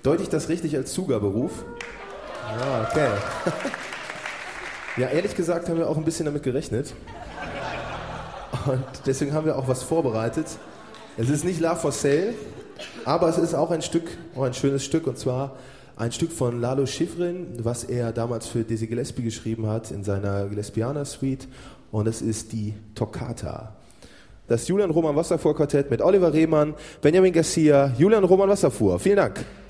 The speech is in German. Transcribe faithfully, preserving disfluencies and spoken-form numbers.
Deute ich das richtig als Zugaberuf? Ja, okay. Ja, ehrlich gesagt haben wir auch ein bisschen damit gerechnet. Und deswegen haben wir auch was vorbereitet. Es ist nicht La for Sale, aber es ist auch ein Stück, auch ein schönes Stück, und zwar ein Stück von Lalo Schifrin, was er damals für Dizzy Gillespie geschrieben hat in seiner Gillespiana Suite, und es ist die Toccata. Das Julian Roman Wasserfuhr Quartett mit Oliver Rehmann, Benjamin Garcia, Julian Roman Wasserfuhr. Vielen Dank.